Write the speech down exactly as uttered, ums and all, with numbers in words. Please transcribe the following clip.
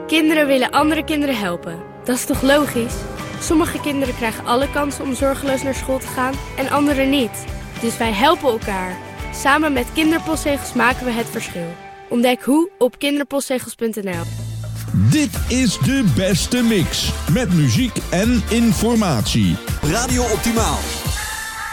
Kinderen willen andere kinderen helpen. Dat is toch logisch? Sommige kinderen krijgen alle kansen om zorgeloos naar school te gaan en anderen niet. Dus wij helpen elkaar. Samen met Kinderpostzegels maken we het verschil. Ontdek hoe op kinderpostzegels punt n l. Dit is de beste mix. Met muziek en informatie. Radio Optimaal.